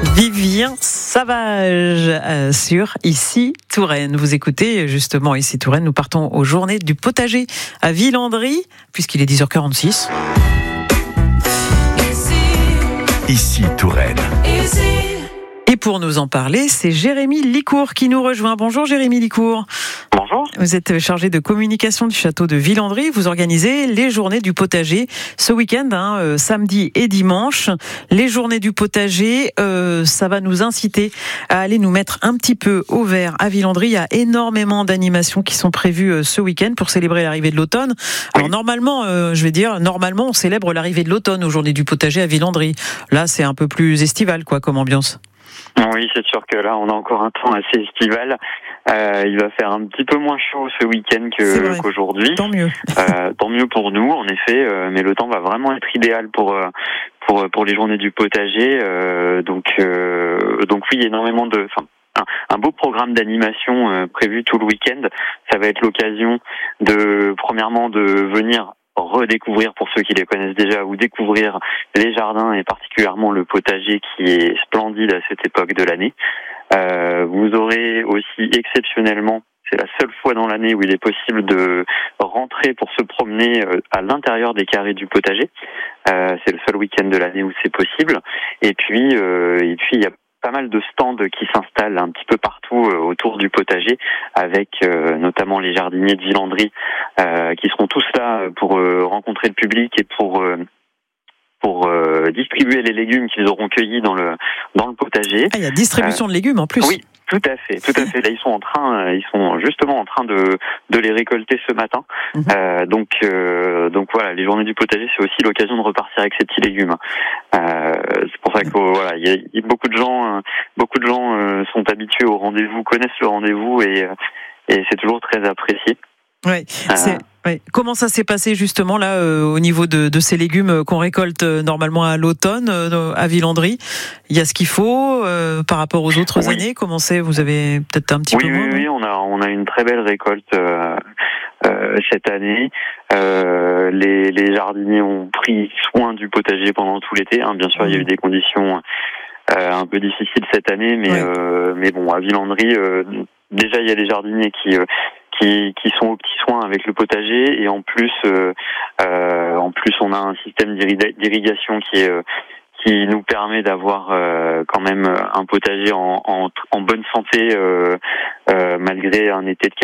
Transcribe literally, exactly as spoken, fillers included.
Vivien Savage euh, sur Ici Touraine. Vous écoutez justement Ici Touraine. Nous partons aux journées du potager à Villandry, puisqu'il est dix heures quarante-six. Ici Touraine. Et pour nous en parler, c'est Jérémy Licourt qui nous rejoint. Bonjour Jérémy Licourt. Bonjour. Vous êtes chargé de communication du château de Villandry. Vous organisez les journées du potager ce week-end, hein, euh, samedi et dimanche. Les journées du potager, euh, ça va nous inciter à aller nous mettre un petit peu au vert à Villandry. Il y a énormément d'animations qui sont prévues euh, ce week-end pour célébrer l'arrivée de l'automne. Alors oui. normalement, euh, je vais dire, normalement, on célèbre l'arrivée de l'automne aux journées du potager à Villandry. Là, c'est un peu plus estival, quoi, comme ambiance. Oui, c'est sûr que là, on a encore un temps assez estival. Euh, il va faire un petit peu moins chaud ce week-end que, qu'aujourd'hui. Tant mieux. Euh, tant mieux pour nous, en effet. Euh, mais le temps va vraiment être idéal pour euh, pour pour les journées du potager. Euh, donc euh, donc oui, énormément de. Enfin, un, un beau programme d'animation euh, prévu tout le week-end. Ça va être l'occasion de, premièrement, de venir redécouvrir pour ceux qui les connaissent déjà ou découvrir les jardins et particulièrement le potager qui est splendide à cette époque de l'année. Euh, vous aurez aussi exceptionnellement, c'est la seule fois dans l'année où il est possible de rentrer pour se promener à l'intérieur des carrés du potager. Euh, c'est le seul week-end de l'année où c'est possible. Et puis, euh, et puis il y a pas mal de stands qui s'installent un petit peu partout euh, autour du potager, avec euh, notamment les jardiniers de Villandry euh, qui seront tous là pour euh, rencontrer le public et pour euh, pour euh, distribuer les légumes qu'ils auront cueillis dans le dans le potager. Ah, il y a distribution euh, de légumes en plus. Oui, tout à fait, tout à fait. Là, ils sont en train, ils sont justement en train de de les récolter ce matin. Mmh. Euh, donc euh, donc voilà, les journées du potager, c'est aussi l'occasion de repartir avec ces petits légumes. Euh, c'est pour ça que voilà, il y a, il y a beaucoup de gens, euh, beaucoup de gens euh, sont habitués au rendez-vous, connaissent le rendez-vous et et c'est toujours très apprécié. Ouais, c'est, ouais. Comment ça s'est passé justement là euh, au niveau de, de ces légumes qu'on récolte euh, normalement à l'automne euh, à Villandry? Il y a ce qu'il faut euh, par rapport aux autres oui. années. Comment c'est? Vous avez peut-être un petit oui, peu moins? Oui, oui, on a on a une très belle récolte euh, euh, cette année. Euh, les, les jardiniers ont pris soin du potager pendant tout l'été. Hein. Bien sûr, mmh. il y a eu des conditions euh, un peu difficiles cette année, mais ouais. euh, mais bon, à Villandry, euh, déjà il y a des jardiniers qui euh, Qui, qui sont aux petits soins avec le potager et en plus, euh, euh, en plus on a un système d'irrigation qui est euh, qui nous permet d'avoir euh, quand même un potager en, en, en bonne santé euh, euh, malgré un été de